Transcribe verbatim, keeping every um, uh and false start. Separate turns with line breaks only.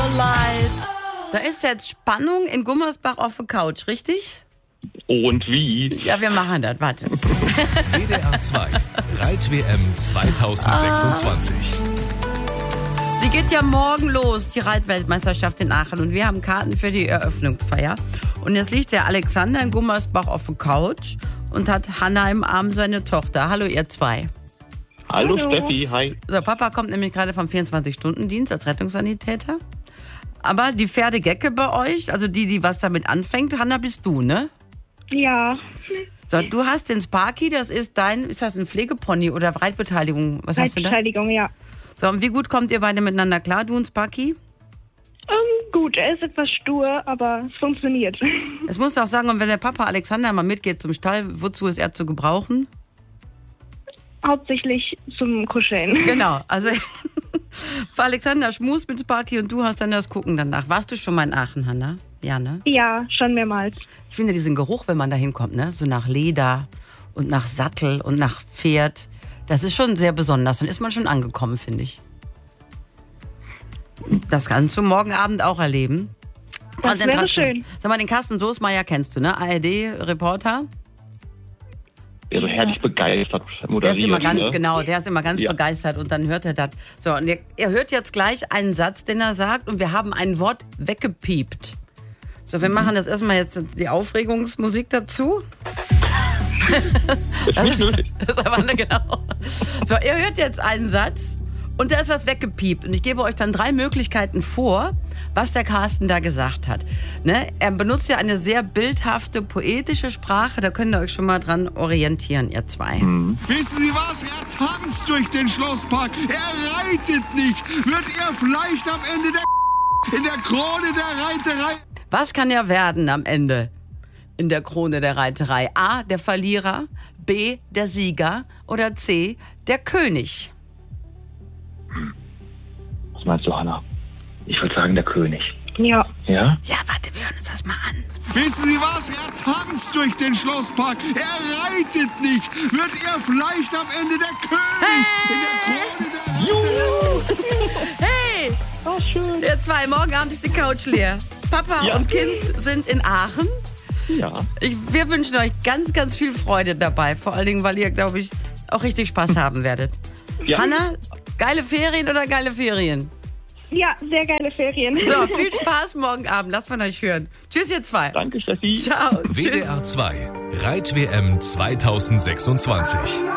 Starlight. Da ist jetzt Spannung in Gummersbach auf der Couch, richtig?
Und wie?
Ja, wir machen das, warte.
W D R zwei, Reit-W M zwanzig sechsundzwanzig.
Die geht ja morgen los, die Reitweltmeisterschaft in Aachen. Und wir haben Karten für die Eröffnungsfeier. Und jetzt liegt der Alexander in Gummersbach auf der Couch und hat Hanna im Arm, seine Tochter. Hallo, ihr zwei.
Hallo,
Hallo.
Steffi, hi.
So, Papa kommt nämlich gerade vom vierundzwanzig-Stunden-Dienst als Rettungssanitäter. Aber die Pferdegecke bei euch, also die, die was damit anfängt, Hanna, bist du, ne?
Ja,
So, du hast den Sparky, das ist dein, ist das ein Pflegepony oder Reitbeteiligung? Was hast du da?
Reitbeteiligung, ja.
So, und wie gut kommt ihr beide miteinander klar, du und Sparky?
Ähm, gut, er ist etwas stur, aber es funktioniert.
Es muss auch sagen, und wenn der Papa Alexander mal mitgeht zum Stall, wozu ist er zu gebrauchen?
Hauptsächlich zum Kuscheln.
Genau, also für Alexander schmust mit Sparky und du hast dann das Gucken danach. Warst du schon mal in Aachen, Hanna? Ja, ne?
Ja, schon mehrmals.
Ich finde diesen Geruch, wenn man da hinkommt, ne? So nach Leder und nach Sattel und nach Pferd, das ist schon sehr besonders. Dann ist man schon angekommen, finde ich. Das kannst du morgen Abend auch erleben.
Das wäre schön.
Sag mal, den Carsten Soßmeier kennst du, ne? A R D-Reporter.
Der so herrlich begeistert moderiert.
Der ist immer ganz,
ne?
genau, der ist immer ganz
Ja.
begeistert und dann hört er das. So, und er, er hört jetzt gleich einen Satz, den er sagt und wir haben ein Wort weggepiept. So, wir machen das erstmal jetzt die Aufregungsmusik dazu.
Ist nicht nötig.
Das ist aber eine, genau. So, ihr hört jetzt einen Satz und da ist was weggepiept. Und ich gebe euch dann drei Möglichkeiten vor, was der Carsten da gesagt hat. Ne? Er benutzt ja eine sehr bildhafte, poetische Sprache. Da könnt ihr euch schon mal dran orientieren, ihr zwei.
Mhm.
Wissen Sie was? Er tanzt durch den Schlosspark. Er reitet nicht. Wird er vielleicht am Ende der in der Krone der Reiterei?
Was kann er werden am Ende in der Krone der Reiterei? A, der Verlierer, B, der Sieger oder C, der König?
Was meinst du, Hanna? Ich würde sagen, der König.
Ja.
Ja?
Ja, warte, wir hören uns das mal an.
Wissen Sie was? Er tanzt durch den Schlosspark. Er reitet nicht. Wird er vielleicht am Ende der König in der Krone der Reiterei?
Hey,
Oh, schön.
ihr zwei, morgen Abend ist die Couch leer. Papa
Ja.
und Kind sind in Aachen.
Ja.
Ich, wir wünschen euch ganz, ganz viel Freude dabei. Vor allen Dingen, weil ihr, glaube ich, auch richtig Spaß haben werdet.
Ja.
Hanna, geile Ferien oder geile Ferien?
Ja, sehr geile Ferien.
So, viel Spaß morgen Abend. Lasst von euch hören. Tschüss, ihr zwei.
Danke, Steffi.
Ciao.
W D R zwei, Reit-W M zwanzig sechsundzwanzig.